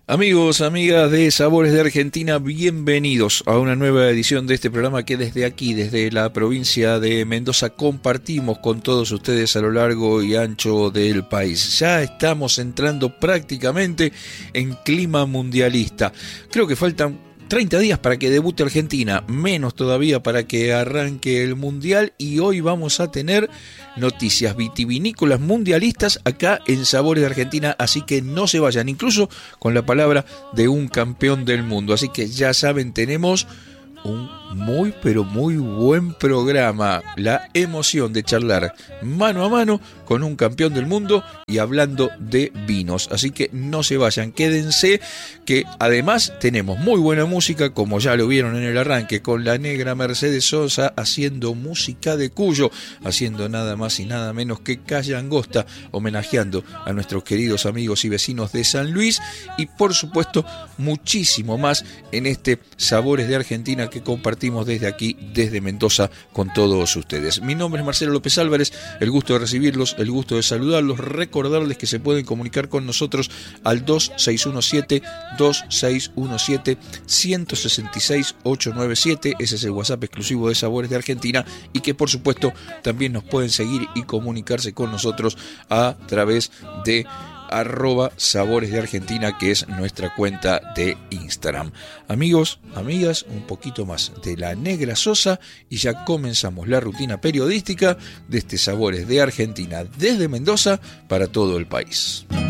Amigos, amigas de Sabores de Argentina, bienvenidos a una nueva edición de este programa que desde aquí, desde la provincia de Mendoza, compartimos con todos ustedes a lo largo y ancho del país. Ya estamos entrando prácticamente en clima mundialista. Creo que faltan 30 días para que debute Argentina, menos todavía para que arranque el Mundial, y hoy vamos a tener noticias vitivinícolas mundialistas acá en Sabores de Argentina, así que no se vayan, incluso con la palabra de un campeón del mundo. Así que ya saben, tenemos un muy pero muy buen programa, la emoción de charlar mano a mano con un campeón del mundo y hablando de vinos, así que no se vayan, quédense, que además tenemos muy buena música, como ya lo vieron en el arranque, con la negra Mercedes Sosa haciendo música de Cuyo, haciendo nada más y nada menos que Calle Angosta, homenajeando a nuestros queridos amigos y vecinos de San Luis, y por supuesto muchísimo más en este Sabores de Argentina que compartimos desde aquí, desde Mendoza, con todos ustedes. Mi nombre es Marcelo López Álvarez, el gusto de recibirlos, el gusto de saludarlos, recordarles que se pueden comunicar con nosotros al 2617-2617-166-897, ese es el WhatsApp exclusivo de Sabores de Argentina, y que por supuesto también nos pueden seguir y comunicarse con nosotros a través de @Sabores de Argentina, que es nuestra cuenta de Instagram. Amigos, amigas, un poquito más de la negra Sosa y ya comenzamos la rutina periodística de este Sabores de Argentina desde Mendoza para todo el país.